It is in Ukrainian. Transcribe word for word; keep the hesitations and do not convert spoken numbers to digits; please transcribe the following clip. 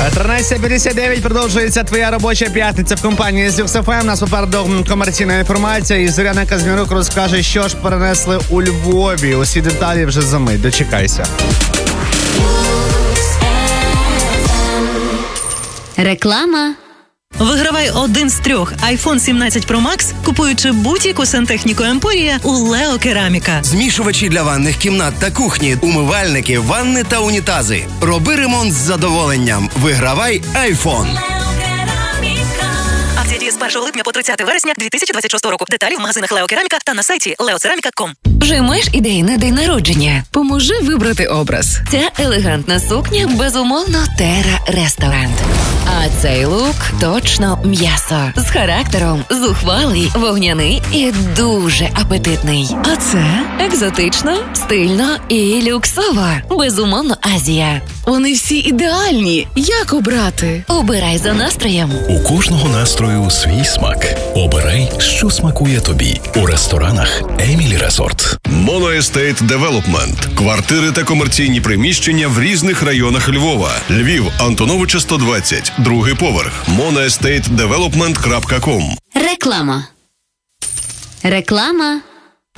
тринадцята п'ятдесят дев'ять продовжується твоя робоча п'ятниця в компанії з Люкс еф ем. Нас попереду комерційна інформація. І Зоряна Казмірук розкаже, що ж перенесли у Львові. Усі деталі вже за мить. Дочекайся. Реклама. Вигравай один з трьох айфон сімнадцять Pro Max, купуючи будь-яку сантехніку Емпорія у Лео Кераміка. Змішувачі для ванних кімнат та кухні, умивальники, ванни та унітази. Роби ремонт з задоволенням. Вигравай айфон. Акція діє з першого липня по тридцяте вересня дві тисячі двадцять шостого року. Деталі в магазинах Лео Кераміка та на сайті лео цераміка крапка ком. Вже маєш ідеї на день народження? Поможи вибрати образ. Ця елегантна сукня, безумовно, Терра Ресторант. А цей лук точно м'ясо. З характером, зухвалий, вогняний і дуже апетитний. А це екзотично, стильно і люксово. Безумовно, Азія. Вони всі ідеальні. Як обрати? Обирай за настроєм. У кожного настрою свій смак. Обирай, що смакує тобі. У ресторанах Емілі Резорт. Mono Estate Development. Квартири та комерційні приміщення в різних районах Львова. Львів, Антоновича сто двадцять, другий поверх. моно естейт девелопмент крапка ком. Реклама. Реклама.